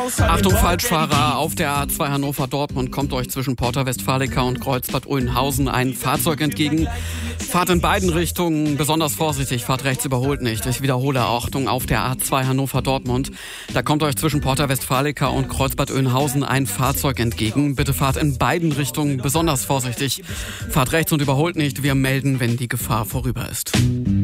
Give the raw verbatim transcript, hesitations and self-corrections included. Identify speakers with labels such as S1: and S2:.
S1: Achtung, Falschfahrer, auf der A zwei Hannover-Dortmund kommt euch zwischen Porta Westfalica und Kreuzbad Oeynhausen ein Fahrzeug entgegen. Fahrt in beiden Richtungen besonders vorsichtig, fahrt rechts, überholt nicht. Ich wiederhole, Achtung, auf der A zwei Hannover-Dortmund. Da kommt euch zwischen Porta Westfalica und Kreuzbad Oeynhausen ein Fahrzeug entgegen. Bitte fahrt in beiden Richtungen besonders vorsichtig. Fahrt rechts und überholt nicht. Wir melden, wenn die Gefahr vorüber ist.